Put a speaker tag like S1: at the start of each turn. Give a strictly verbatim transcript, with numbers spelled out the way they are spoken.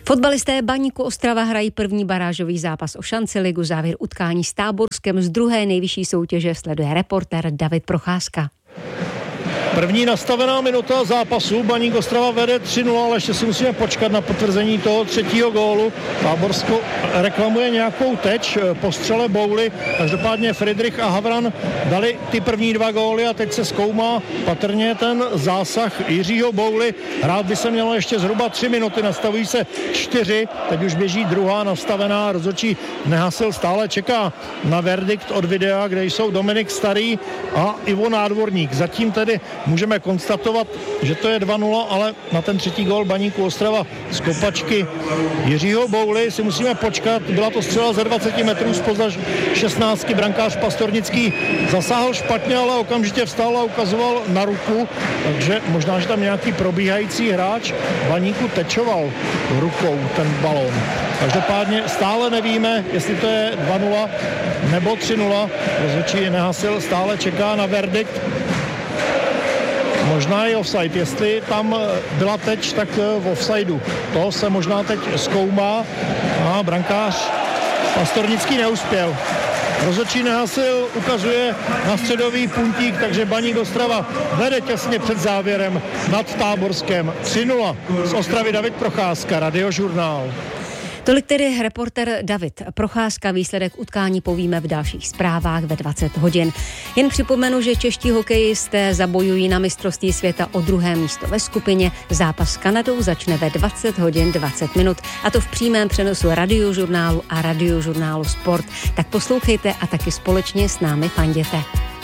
S1: Fotbalisté Baníku Ostrava hrají první barážový zápas o šanci ligu. Závěr utkání s Táborskem z druhé nejvyšší soutěže sleduje reportér David Procházka.
S2: První nastavená minuta zápasu, Baník Ostrava vede tři nula, ale ještě si musíme počkat na potvrzení toho třetího gólu. Táborsko reklamuje nějakou teč po střele Bouly, každopádně Friedrich a Havran dali ty první dva góly a teď se zkoumá patrně ten zásah Jiřího Bouly. Hrát by se mělo ještě zhruba tři minuty, nastavují se čtyři, teď už běží druhá nastavená, rozhodčí Nehasil stále čeká na verdikt od videa, kde jsou Dominik Starý a Ivo Nádvorník. Zatím tedy můžeme konstatovat, že to je dva nula, ale na ten třetí gól Baníku Ostrava z kopačky Jiřího Bouly si musíme počkat. Byla to střela ze dvaceti metrů zpoza šestnáctky, brankář Pastornický zasáhl špatně, ale okamžitě vstal a ukazoval na ruku, takže možná, že tam nějaký probíhající hráč Baníku tečoval rukou ten balón. Každopádně stále nevíme, jestli to je dva nula nebo tři nula. Rozhodčí Nehasil stále čeká na verdikt. Možná je offside, jestli tam byla teč, tak v offsideu. To se možná teď zkoumá a brankář Pastornický neuspěl. Rozhodčí Nehasil ukazuje na středový puntík, takže Baník Ostrava vede těsně před závěrem nad Táborskem. tři nula z Ostravy David Procházka, Radiožurnál.
S1: Tolik tedy reporter David Procházka. Výsledek utkání povíme v dalších zprávách ve dvacet hodin. Jen připomenu, že čeští hokejisté zabojují na mistrovství světa o druhé místo ve skupině. Zápas s Kanadou začne ve dvacet hodin dvacet minut, a to v přímém přenosu Radiožurnálu a Radiožurnálu Sport. Tak poslouchejte a taky společně s námi fanděte.